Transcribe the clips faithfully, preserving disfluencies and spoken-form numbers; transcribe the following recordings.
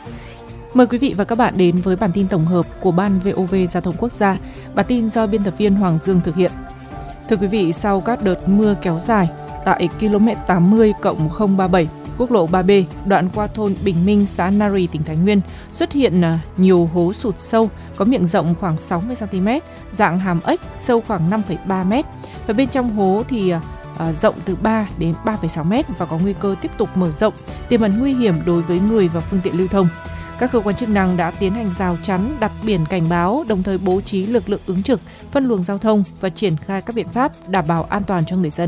Mời quý vị và các bạn đến với bản tin tổng hợp của Ban vê o vê Giao thông Quốc gia. Bản tin do biên tập viên Hoàng Dương thực hiện. Thưa quý vị, sau các đợt mưa kéo dài tại km tám mươi cộng không ba bảy, quốc lộ ba B, đoạn qua thôn Bình Minh, xã Nari, tỉnh Thái Nguyên, xuất hiện nhiều hố sụt sâu, có miệng rộng khoảng sáu mươi xăng ti mét, dạng hàm ếch, sâu khoảng năm phẩy ba mét. Và bên trong hố thì À, rộng từ ba đến ba phẩy sáu mét và có nguy cơ tiếp tục mở rộng, tiềm ẩn nguy hiểm đối với người và phương tiện lưu thông. Các cơ quan chức năng đã tiến hành rào chắn, đặt biển cảnh báo, đồng thời bố trí lực lượng ứng trực, phân luồng giao thông và triển khai các biện pháp đảm bảo an toàn cho người dân.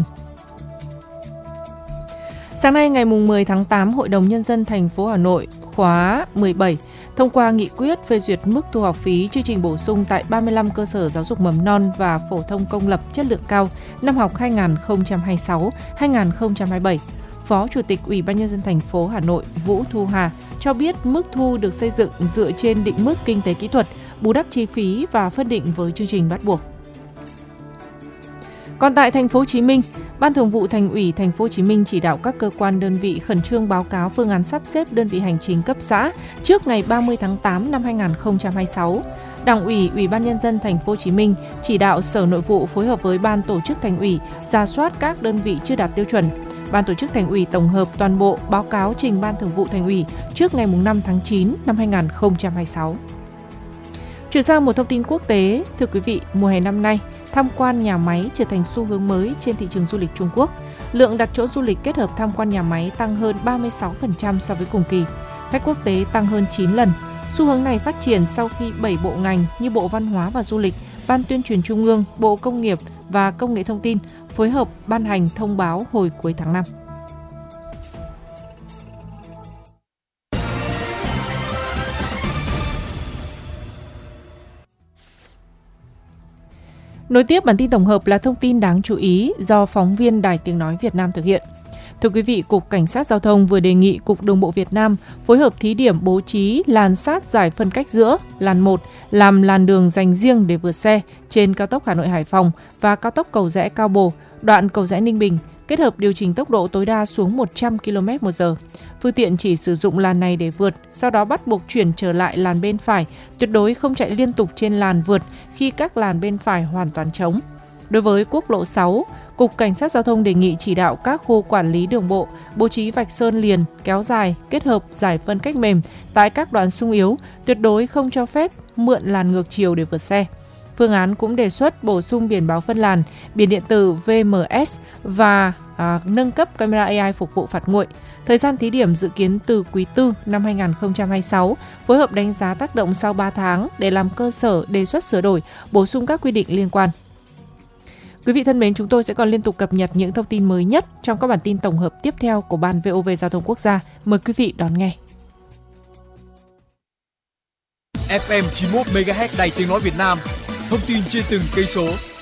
Sáng nay ngày mười tháng tám, Hội đồng Nhân dân thành phố Hà Nội khóa mười bảy thông qua nghị quyết phê duyệt mức thu học phí chương trình bổ sung tại ba mươi lăm cơ sở giáo dục mầm non và phổ thông công lập chất lượng cao năm học hai nghìn không trăm hai mươi sáu hai nghìn không trăm hai mươi bảy. Phó Chủ tịch Ủy ban Nhân dân thành phố Hà Nội Vũ Thu Hà cho biết mức thu được xây dựng dựa trên định mức kinh tế kỹ thuật, bù đắp chi phí và phân định với chương trình bắt buộc. Còn tại thành phố Hồ Chí Minh, Ban Thường vụ Thành ủy Thành phố Hồ Chí Minh chỉ đạo các cơ quan đơn vị khẩn trương báo cáo phương án sắp xếp đơn vị hành chính cấp xã trước ngày ba mươi tháng tám năm hai nghìn không trăm hai mươi sáu. Đảng ủy, Ủy ban Nhân dân Thành phố Hồ Chí Minh chỉ đạo Sở Nội vụ phối hợp với Ban Tổ chức Thành ủy rà soát các đơn vị chưa đạt tiêu chuẩn. Ban Tổ chức Thành ủy tổng hợp toàn bộ báo cáo trình Ban Thường vụ Thành ủy trước ngày năm tháng chín năm hai nghìn không trăm hai mươi sáu. Chuyển sang một thông tin quốc tế, thưa quý vị, mùa hè năm nay, tham quan nhà máy trở thành xu hướng mới trên thị trường du lịch Trung Quốc. Lượng đặt chỗ du lịch kết hợp tham quan nhà máy tăng hơn ba mươi sáu phần trăm so với cùng kỳ. Khách quốc tế tăng hơn chín lần. Xu hướng này phát triển sau khi bảy bộ ngành như Bộ Văn hóa và Du lịch, Ban Tuyên truyền Trung ương, Bộ Công nghiệp và Công nghệ Thông tin phối hợp ban hành thông báo hồi cuối tháng năm. Nối tiếp bản tin tổng hợp là thông tin đáng chú ý do phóng viên Đài Tiếng Nói Việt Nam thực hiện. Thưa quý vị, Cục Cảnh sát Giao thông vừa đề nghị Cục Đường bộ Việt Nam phối hợp thí điểm bố trí làn sát giải phân cách giữa làn một làm làn đường dành riêng để vượt xe trên cao tốc Hà Nội - Hải Phòng và cao tốc Cầu Giẽ - Cao Bồ, đoạn Cầu Giẽ - Ninh Bình, kết hợp điều chỉnh tốc độ tối đa xuống một trăm ki lô mét một giờ. Phương tiện chỉ sử dụng làn này để vượt, sau đó bắt buộc chuyển trở lại làn bên phải, tuyệt đối không chạy liên tục trên làn vượt khi các làn bên phải hoàn toàn trống. Đối với quốc lộ sáu, Cục Cảnh sát Giao thông đề nghị chỉ đạo các khu quản lý đường bộ bố trí vạch sơn liền, kéo dài, kết hợp giải phân cách mềm tại các đoạn xung yếu, tuyệt đối không cho phép mượn làn ngược chiều để vượt xe. Phương án cũng đề xuất bổ sung biển báo phân làn, biển điện tử vê em ét và à, nâng cấp camera a i phục vụ phạt nguội. Thời gian thí điểm dự kiến từ quý tư năm hai nghìn không trăm hai mươi sáu, phối hợp đánh giá tác động sau ba tháng để làm cơ sở đề xuất sửa đổi, bổ sung các quy định liên quan. Quý vị thân mến, chúng tôi sẽ còn liên tục cập nhật những thông tin mới nhất trong các bản tin tổng hợp tiếp theo của Ban vê o vê Giao thông Quốc gia. Mời quý vị đón nghe. ép em chín mươi mốt mê ga héc Đài Tiếng Nói Việt Nam, thông tin trên từng cây số.